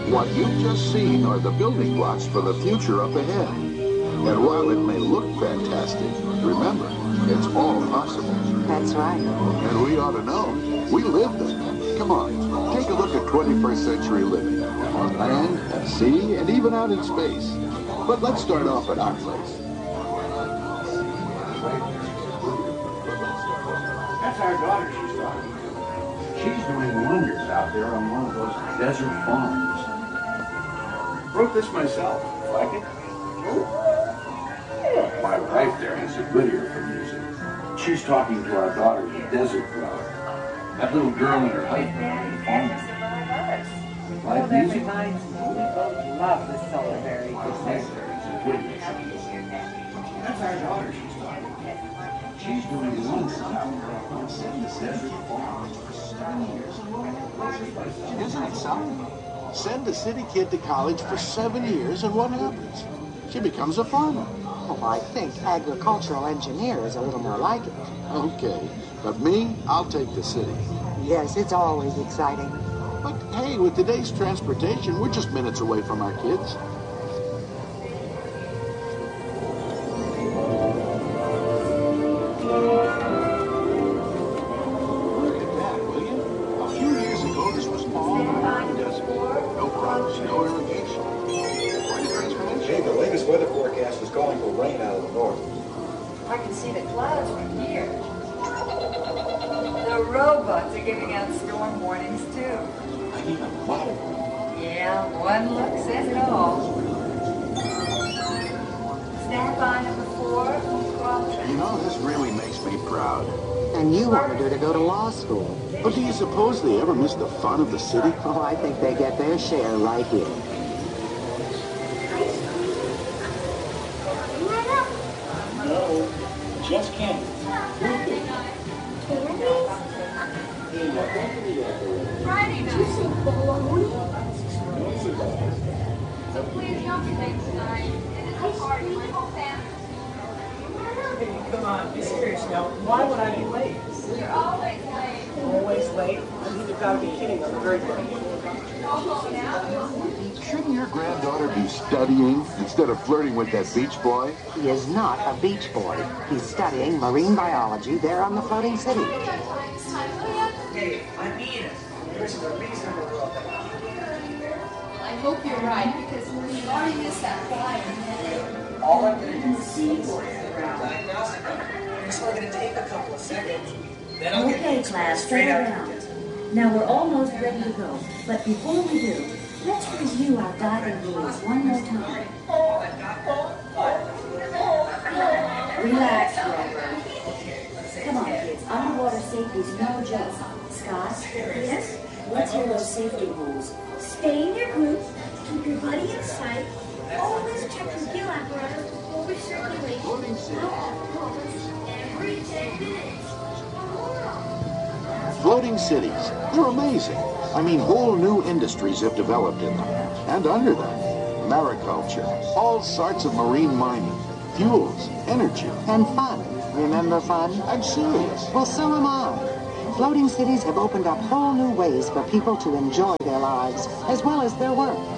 What you've just seen are the building blocks for the future up ahead. And while it may look fantastic, remember, it's all possible. That's right. And we ought to know. We live it. Come on, take a look at 21st century living. On land, at sea, and even out in space. But let's start off at our place. That's our daughter she's talking to. She's doing wonders out there on one of those desert farms. Wrote this myself. Like it? My wife there has a good ear for music. She's talking to our daughter, the desert dweller. That little girl and her husband on the farm. Like That music? reminds me, we both love the Solar Berry. That's our daughter she's talking to. She's doing wonders out there on the desert farm. Isn't it something? Send a city kid to college for 7 years and what happens? She becomes a farmer. Oh, I think agricultural engineer is a little more like it. Okay, but me, I'll take the city. Yes, it's always exciting. But hey, with today's transportation, we're just minutes away from our kids. Look at that, will you? A few years ago, this was all around the desert. No crops, no irrigation. Quite a transformation. Hey, the latest weather forecast is calling for rain out of the north. I can see the clouds from here. The robots are giving out storm warnings too. I need a lot of rain. Yeah, one look says it all. Stand by number 4, cross You know, this really makes me proud. And you wanted her to go to law school. But do you suppose they ever miss the fun of the city? Oh, I think they get their share right here. No, just can't. Friday night. So please don't be late tonight. It is a party. My whole family. Come on, be serious now. Why would I be late? You're always late. Always late? You've got to be kidding. I'm very good. Go home now. Shouldn't your granddaughter be studying instead of flirting with that beach boy? He is not a beach boy. He's studying marine biology there on the floating city. Hey, I'm Ian. This is a reasonable girl. I hope you're right, because we've already missed that flyer. All I'm going to do is see for you around diagnostic. It's only going to take a couple of seconds. Then I'll get Okay, you class, straight settle out. down. Now we're almost ready to go. But before we do, let's review our diving rules one more time. Relax, Rover. Come on, kids. Underwater safety's no joke. Scott? Yes? Let's hear those safety rules. Stay in your group, keep your buddy in sight, always check your gill apparatus before we circulate, every 10 minutes. Floating cities, they're amazing. I mean, whole new industries have developed in them. And under them, mariculture, all sorts of marine mining, fuels, energy. And fun. Remember fun? I'm serious. Well, so am I. Floating cities have opened up whole new ways for people to enjoy their lives, as well as their work.